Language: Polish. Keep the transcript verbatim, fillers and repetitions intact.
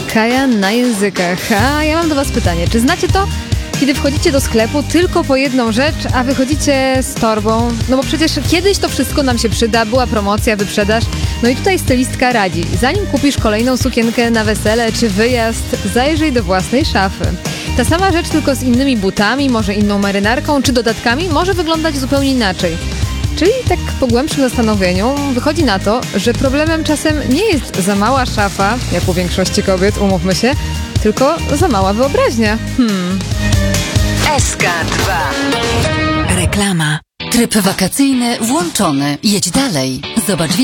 Kaja na językach. A ja mam do was pytanie, czy znacie to, kiedy wchodzicie do sklepu tylko po jedną rzecz, a wychodzicie z torbą? No bo przecież kiedyś to wszystko nam się przyda, była promocja, wyprzedaż. No i tutaj stylistka radzi, zanim kupisz kolejną sukienkę na wesele czy wyjazd, zajrzyj do własnej szafy. Ta sama rzecz, tylko z innymi butami, może inną marynarką czy dodatkami, może wyglądać zupełnie inaczej. Czyli tak po głębszym zastanowieniu wychodzi na to, że problemem czasem nie jest za mała szafa, jak u większości kobiet, umówmy się, tylko za mała wyobraźnia. Hmm. S K dwa. Reklama. Tryb wakacyjny włączony. Jedź dalej. Zobacz